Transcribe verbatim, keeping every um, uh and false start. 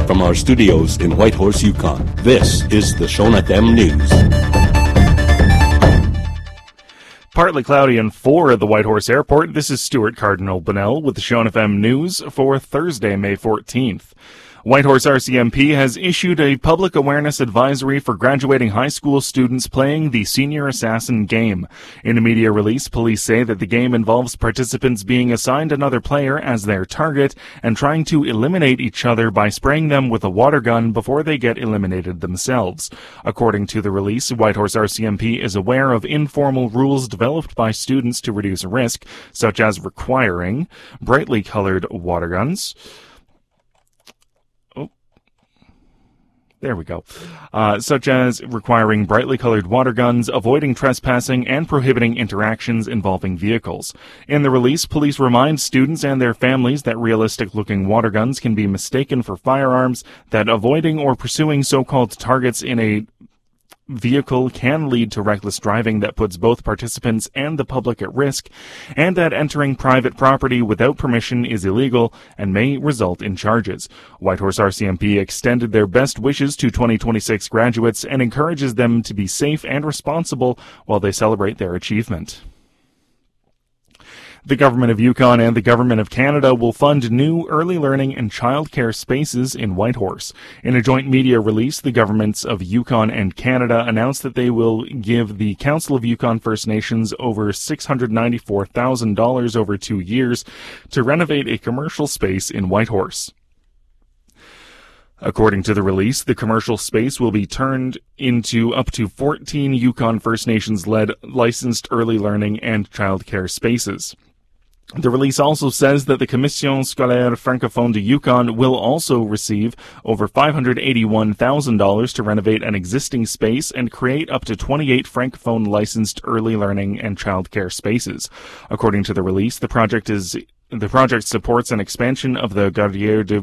From our studios in Whitehorse, Yukon, this is the Shonatem News. Partly cloudy and four at the Whitehorse Airport. This is Stuart Cardinal Bunnell with the Show F M News for Thursday, May fourteenth. Whitehorse R C M P has issued a public awareness advisory for graduating high school students playing the Senior Assassin game. In a media release, police say that the game involves participants being assigned another player as their target and trying to eliminate each other by spraying them with a water gun before they get eliminated themselves. According to the release, Whitehorse R C M P is aware of informal rules developed by students to reduce risk, such as requiring brightly colored water guns. There we go. Uh, such as requiring brightly colored water guns, avoiding trespassing, and prohibiting interactions involving vehicles. In the release, police remind students and their families that realistic-looking water guns can be mistaken for firearms, that avoiding or pursuing so-called targets in a vehicle can lead to reckless driving that puts both participants and the public at risk, and that entering private property without permission is illegal and may result in charges. Whitehorse R C M P extended their best wishes to twenty twenty-six graduates and encourages them to be safe and responsible while they celebrate their achievement. The Government of Yukon and the Government of Canada will fund new early learning and childcare spaces in Whitehorse. In a joint media release, the governments of Yukon and Canada announced that they will give the Council of Yukon First Nations over six hundred ninety-four thousand dollars over two years to renovate a commercial space in Whitehorse. According to the release, the commercial space will be turned into up to fourteen Yukon First Nations-led licensed early learning and childcare spaces. The release also says that the Commission Scolaire Francophone de Yukon will also receive over five hundred eighty-one thousand dollars to renovate an existing space and create up to twenty-eight Francophone licensed early learning and childcare spaces. According to the release, the project is the project supports an expansion of the Gardier de